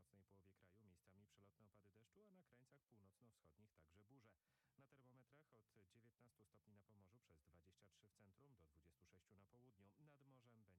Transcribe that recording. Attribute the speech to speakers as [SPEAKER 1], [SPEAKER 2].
[SPEAKER 1] północnej połowie kraju miejscami przelotne opady deszczu, a na krańcach północno-wschodnich także burze. Na termometrach od 19 stopni na Pomorzu przez 23 w centrum do 26 na południu. Nad morzem będzie